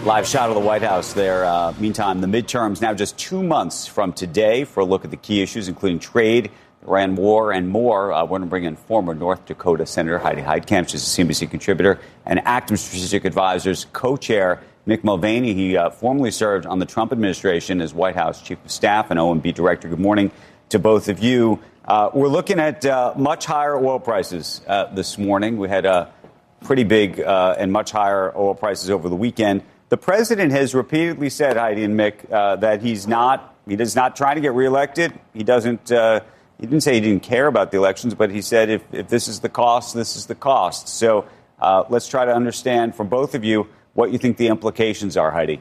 Live shot of the White House there. Meantime, the midterms now just 2 months from today for a look at the key issues, including trade, Iran war, and more. We're going to bring in former North Dakota Senator Heidi Heitkamp. She's a CNBC contributor and Active Strategic Advisors co-chair Mick Mulvaney. He formerly served on the Trump administration as White House Chief of Staff and OMB Director. Good morning to both of you. We're looking at much higher oil prices this morning. We had pretty big and much higher oil prices over the weekend. The president has repeatedly said, Heidi and Mick, that he is not trying to get reelected. He didn't say he didn't care about the elections, but he said if this is the cost, this is the cost. So let's try to understand from both of you what you think the implications are, Heidi.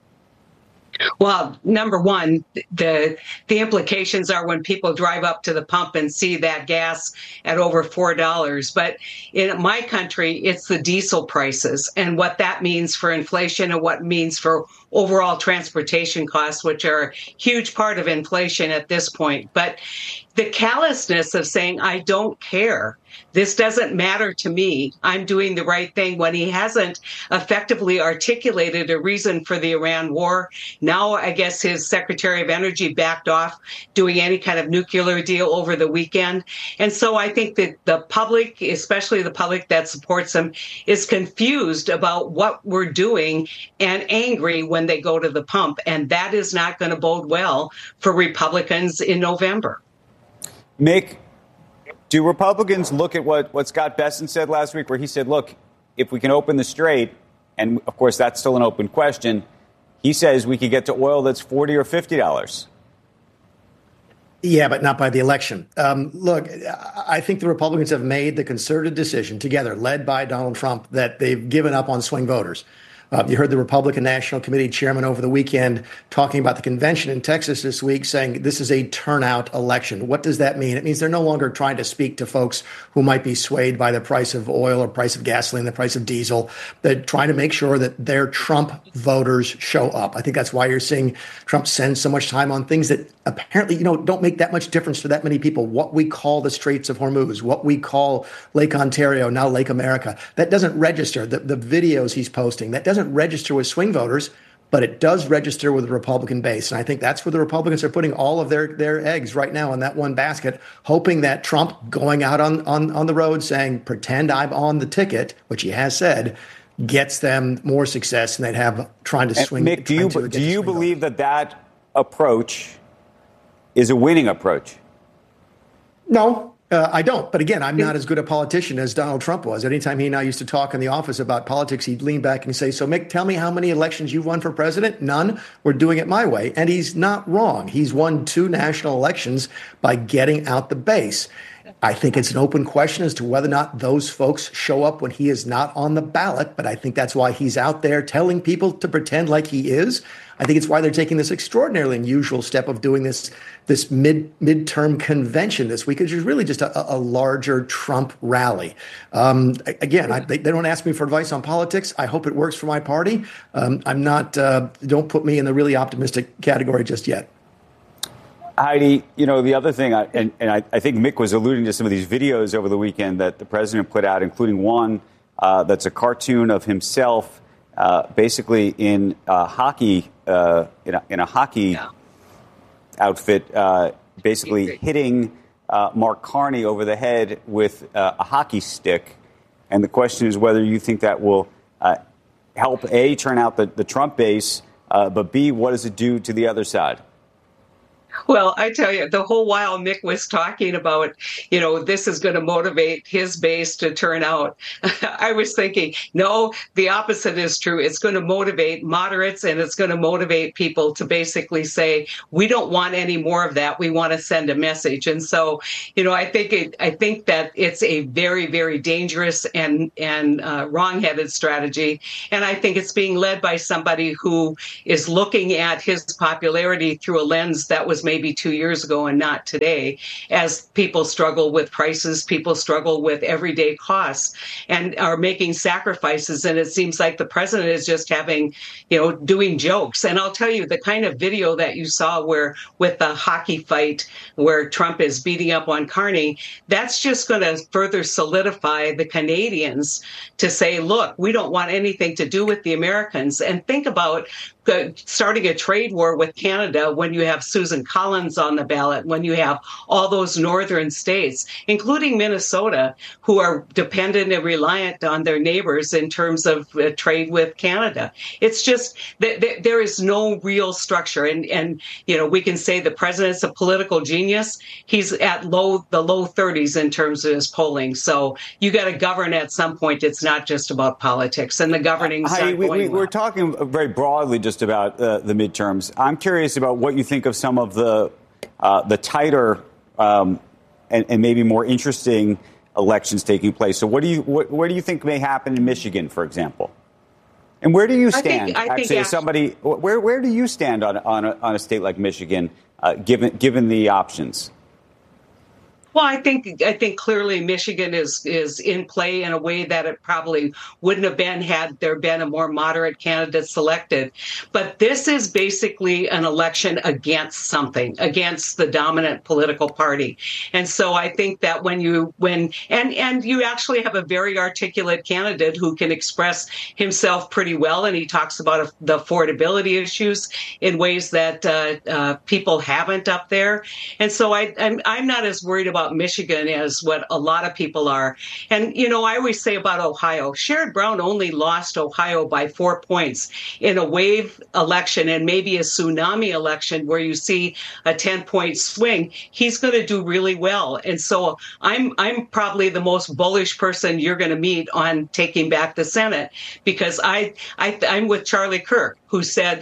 Well, number one, the implications are when people drive up to the pump and see that gas at over $4. But in my country, it's the diesel prices and what that means for inflation and what it means for overall transportation costs, which are a huge part of inflation at this point. But the callousness of saying, I don't care. This doesn't matter to me. I'm doing the right thing when he hasn't effectively articulated a reason for the Iran war. Now, I guess his Secretary of Energy backed off doing any kind of nuclear deal over the weekend. And so I think that the public, especially the public that supports him, is confused about what we're doing and angry when they go to the pump. And that is not going to bode well for Republicans in November. Mick, do Republicans look at what Scott Bessent said last week, where he said, look, if we can open the strait, and of course that's still an open question, he says we could get to oil that's $40 or $50. Yeah, but not by the election. Look, I think the Republicans have made the concerted decision together, led by Donald Trump, that they've given up on swing voters. You heard the Republican National Committee chairman over the weekend talking about the convention in Texas this week, saying this is a turnout election. What does that mean? It means they're no longer trying to speak to folks who might be swayed by the price of oil or price of gasoline, the price of diesel. They're trying to make sure that their Trump voters show up. I think that's why you're seeing Trump spend so much time on things that apparently, don't make that much difference to that many people. What we call the Straits of Hormuz, what we call Lake Ontario, now Lake America, that doesn't register. The videos he's posting, that doesn't register with swing voters, but it does register with the Republican base. And I think that's where the Republicans are putting all of their eggs right now in that one basket, hoping that Trump going out on the road saying, pretend I'm on the ticket, which he has said, gets them more success than they'd have trying to swing. Mick, do you believe that approach is a winning approach? No. I don't. But again, I'm not as good a politician as Donald Trump was. Anytime he and I used to talk in the office about politics, he'd lean back and say, so Mick, tell me how many elections you've won for president? None. We're doing it my way. And he's not wrong. He's won 2 national elections by getting out the base. I think it's an open question as to whether or not those folks show up when he is not on the ballot. But I think that's why he's out there telling people to pretend like he is. I think it's why they're taking this extraordinarily unusual step of doing this midterm convention this week, which is really just a larger Trump rally. Again, they don't ask me for advice on politics. I hope it works for my party. I'm not. Don't put me in the really optimistic category just yet. Heidi, the other thing, I think Mick was alluding to some of these videos over the weekend that the president put out, including one that's a cartoon of himself basically in a hockey outfit, basically hitting Mark Carney over the head with a hockey stick. And the question is whether you think that will help, A, turn out the Trump base, but B, what does it do to the other side? Well, I tell you, the whole while Mick was talking about, this is going to motivate his base to turn out, I was thinking, no, the opposite is true. It's going to motivate moderates and it's going to motivate people to basically say, we don't want any more of that. We want to send a message. And so, I think that it's a very, very dangerous and wrong-headed strategy. And I think it's being led by somebody who is looking at his popularity through a lens that was made maybe 2 years ago and not today, as people struggle with prices, people struggle with everyday costs and are making sacrifices. And it seems like the president is just doing jokes. And I'll tell you, the kind of video that you saw where with the hockey fight where Trump is beating up on Carney, that's just going to further solidify the Canadians to say, look, we don't want anything to do with the Americans. And think about starting a trade war with Canada when you have Susan Collins on the ballot, when you have all those northern states, including Minnesota, who are dependent and reliant on their neighbors in terms of trade with Canada. It's just that there is no real structure. And we can say the president's a political genius. He's at the low 30s in terms of his polling. So you got to govern at some point. It's not just about politics, and the governing. We're talking very broadly just about the midterms. I'm curious about what you think of some of the tighter and maybe more interesting elections taking place. So what do you think may happen in Michigan, for example? And where do you stand? Where do you stand on a state like Michigan, given the options? Well, I think clearly Michigan is in play in a way that it probably wouldn't have been had there been a more moderate candidate selected. But this is basically an election against something, against the dominant political party. And so I think that when you actually have a very articulate candidate who can express himself pretty well, and he talks about the affordability issues in ways that people haven't up there. And so I'm not as worried about Michigan as what a lot of people are. And, I always say about Ohio, Sherrod Brown only lost Ohio by 4 points in a wave election and maybe a tsunami election where you see a 10-point swing. He's going to do really well. And so I'm probably the most bullish person you're going to meet on taking back the Senate, because I'm with Charlie Cook, who said,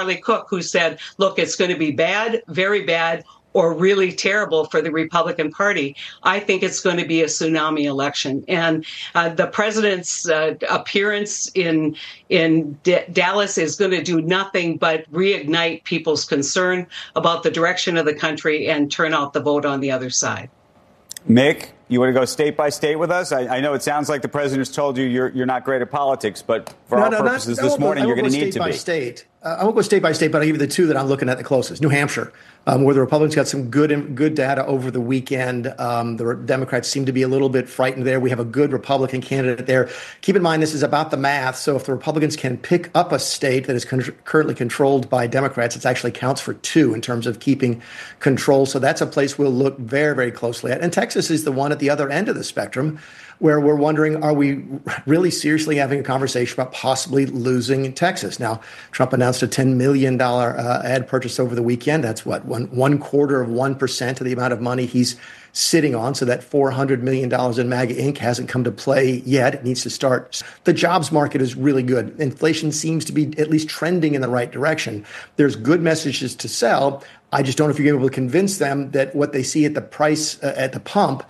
look, it's going to be bad, very bad, or really terrible for the Republican Party. I think it's going to be a tsunami election. And the president's appearance in Dallas is going to do nothing but reignite people's concern about the direction of the country and turn out the vote on the other side. Mick, you want to go state by state with us? I know it sounds like the president's told you you're not great at politics, but for our purposes this morning, you're going to need to be. I won't go state by state, but I'll give you the two that I'm looking at the closest. New Hampshire, where the Republicans got some good data over the weekend. The Democrats seem to be a little bit frightened there. We have a good Republican candidate there. Keep in mind, this is about the math. So if the Republicans can pick up a state that is currently controlled by Democrats, it actually counts for 2 in terms of keeping control. So that's a place we'll look very, very closely at. And Texas is the one at the other end of the spectrum where we're wondering, are we really seriously having a conversation about possibly losing Texas? Now, Trump announced a $10 million ad purchase over the weekend. That's what, 0.25% of the amount of money he's sitting on. So that $400 million in MAGA Inc. hasn't come to play yet. It needs to start. The jobs market is really good. Inflation seems to be at least trending in the right direction. There's good messages to sell. I just don't know if you're able to convince them that what they see at the price at the pump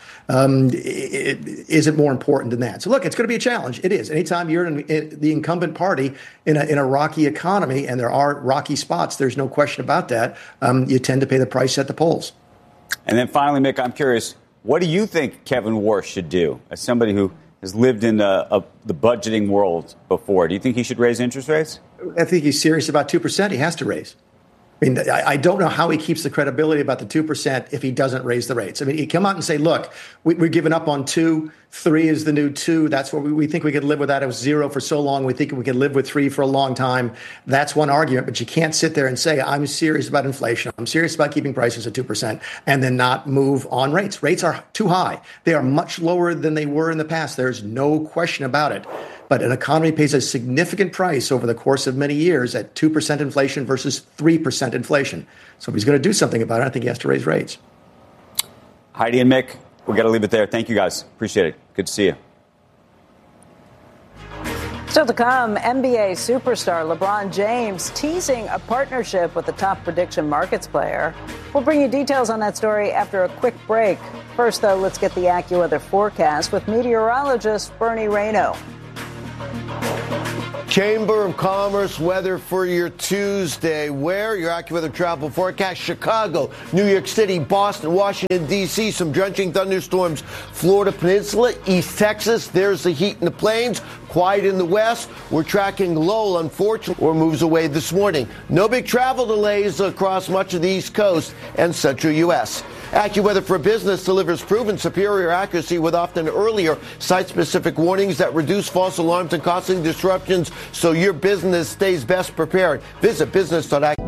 isn't more important than that. So look, it's going to be a challenge. It is. Anytime you're in the incumbent party in a rocky economy, and there are rocky spots, there's no question about that, you tend to pay the price at the polls. And then finally, Mick, I'm curious, what do you think Kevin Warsh should do as somebody who has lived in the budgeting world before? Do you think he should raise interest rates? I think he's serious about 2%. He has to raise. I mean, I don't know how he keeps the credibility about the 2% if he doesn't raise the rates. I mean, he come out and say, look, we're giving up on 2. 3 is the new 2. That's what we think we could live with that. It was 0 for so long. We think we could live with 3 for a long time. That's one argument. But you can't sit there and say, I'm serious about inflation. I'm serious about keeping prices at 2% and then not move on rates. Rates are too high. They are much lower than they were in the past. There's no question about it. But an economy pays a significant price over the course of many years at 2% inflation versus 3% inflation. So if he's going to do something about it, I think he has to raise rates. Heidi and Mick, we got to leave it there. Thank you, guys. Appreciate it. Good to see you. Still to come, NBA superstar LeBron James teasing a partnership with the top prediction markets player. We'll bring you details on that story after a quick break. First, though, let's get the AccuWeather forecast with meteorologist Bernie Rayno. Chamber of Commerce weather for your Tuesday. Where your AccuWeather travel forecast: Chicago, New York City, Boston, Washington, D.C., some drenching thunderstorms, Florida Peninsula, East Texas. There's the heat in the plains. Quiet in the west. We're tracking Lowell, unfortunately, or moves away this morning. No big travel delays across much of the East Coast and central U.S. AccuWeather for Business delivers proven superior accuracy with often earlier site-specific warnings that reduce false alarms and costly disruptions so your business stays best prepared. Visit business.accu.